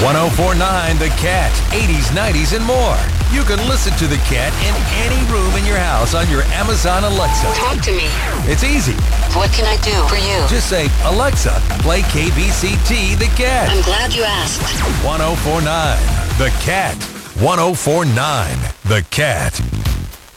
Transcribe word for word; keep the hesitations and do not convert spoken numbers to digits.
oh four point nine The Cat, eighties, nineties, and more. You can listen to The Cat in any room in your house on your Amazon Alexa. Talk to me. It's easy. What can I do for you? Just say, Alexa, play K B C T The Cat. I'm glad you asked. one oh four point nine The Cat. one oh four point nine The Cat.